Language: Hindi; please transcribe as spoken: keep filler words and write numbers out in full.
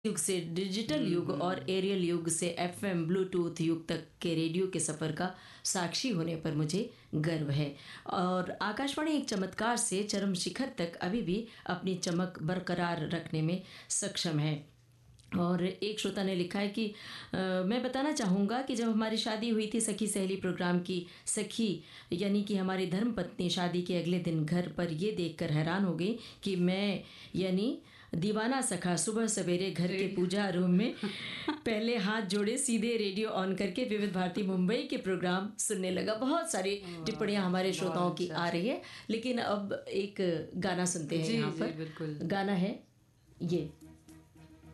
युग से डिजिटल युग और एरियल युग से एफएम ब्लूटूथ युग तक के रेडियो के सफ़र का साक्षी होने पर मुझे गर्व है। और आकाशवाणी एक चमत्कार से चरम शिखर तक अभी भी अपनी चमक बरकरार रखने में सक्षम है। और एक श्रोता ने लिखा है कि आ, मैं बताना चाहूँगा कि जब हमारी शादी हुई थी सखी सहेली प्रोग्राम की सखी यानी कि हमारी धर्मपत्नी शादी के अगले दिन घर पर ये देखकर हैरान हो गई कि मैं यानी दीवाना सखा सुबह सवेरे घर के पूजा रूम में पहले हाथ जोड़े सीधे रेडियो ऑन करके विविध भारती मुंबई के प्रोग्राम सुनने लगा। बहुत सारी टिप्पणियां हमारे श्रोताओं की आ रही है, लेकिन अब एक गाना सुनते हैं यहाँ पर। गाना है ये